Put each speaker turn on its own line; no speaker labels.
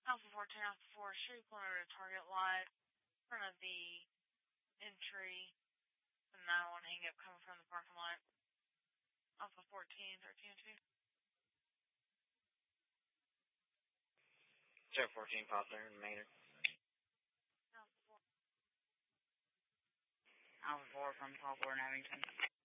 Alpha 14, Alpha 4, should be pulling over to target light in front of the entry. The 911 hang up coming from the parking lot. Alpha 14, 13-2.
Check 14, Poplar, Maynard.
Alpha 4.
Alpha 4 from Poplar and Abington.